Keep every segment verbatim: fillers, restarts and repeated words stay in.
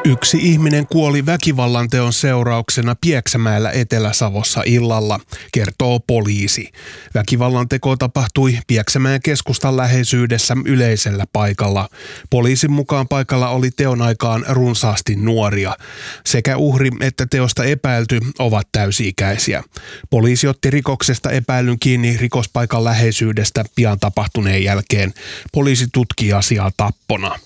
Yksi ihminen kuoli väkivallanteon seurauksena Pieksämäellä Etelä-Savossa illalla, kertoo poliisi. Väkivallanteko tapahtui Pieksämäen keskustan läheisyydessä yleisellä paikalla. Poliisin mukaan paikalla oli teon aikaan runsaasti nuoria. Sekä uhri että teosta epäilty ovat täysi-ikäisiä. Poliisi otti rikoksesta epäilyn kiinni rikospaikan läheisyydestä pian tapahtuneen jälkeen. Poliisi tutkii asiaa tappona.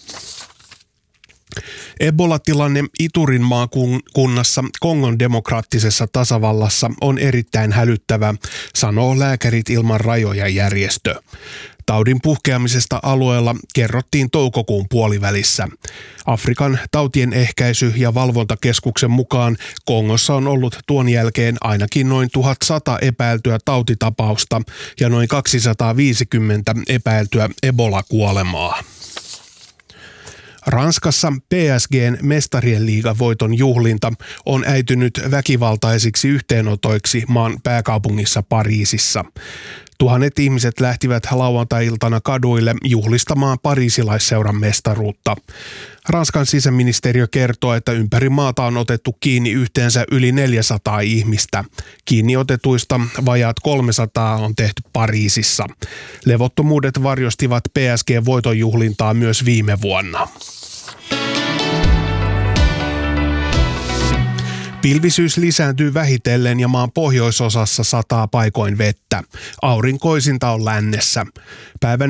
Ebola-tilanne Iturin maakunnassa Kongon demokraattisessa tasavallassa on erittäin hälyttävä, sanoo Lääkärit ilman rajoja -järjestö. Taudin puhkeamisesta alueella kerrottiin toukokuun puolivälissä. Afrikan tautien ehkäisy- ja valvontakeskuksen mukaan Kongossa on ollut tuon jälkeen ainakin noin tuhatsata epäiltyä tautitapausta ja noin kaksisataaviisikymmentä epäiltyä Ebola-kuolemaa. Ranskassa P S G:n mestarien liigavoiton juhlinta on äitynyt väkivaltaisiksi yhteenotoiksi maan pääkaupungissa Pariisissa. Tuhannet ihmiset lähtivät lauantai-iltana kaduille juhlistamaan pariisilaisseuran mestaruutta. Ranskan sisäministeriö kertoo, että ympäri maata on otettu kiinni yhteensä yli neljäsataa ihmistä. Kiinni otetuista vajaat kolmesataa on tehty Pariisissa. Levottomuudet varjostivat P S G-voiton juhlintaa myös viime vuonna. Pilvisyys lisääntyy vähitellen ja maan pohjoisosassa sataa paikoin vettä. Aurinkoisinta on lännessä. Päivän